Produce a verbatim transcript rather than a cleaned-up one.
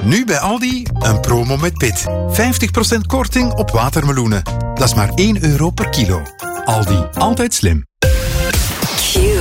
Nu bij Aldi een promo met pit. vijftig procent korting op watermeloenen. Dat is maar één euro per kilo. Aldi, altijd slim. Q.